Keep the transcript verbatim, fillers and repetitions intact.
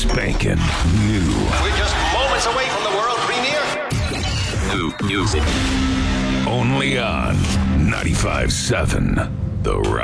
spanking new. We're just moments away from the world premiere. New music. Only on ninety-five seven The Rock.